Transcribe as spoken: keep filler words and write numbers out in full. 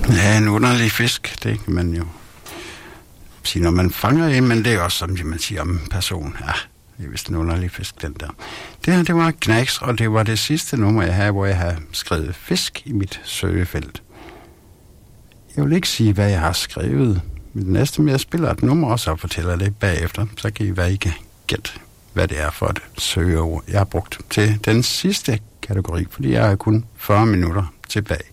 Ja, en underlig fisk, det kan man jo sige, når man fanger en, men det er også, som man siger om en person. Ja, det er vist en underlig fisk, den der. Det her, det var Knacks, og det var det sidste nummer, jeg havde, hvor jeg har skrevet fisk i mit søgefelt. Jeg vil ikke sige, hvad jeg har skrevet. Men det næste med, jeg spiller et nummer også og fortæller det bagefter, så kan I være ikke gætte, hvad det er for et søgeord, jeg har brugt til den sidste kategori, fordi jeg har kun fyrre minutter tilbage.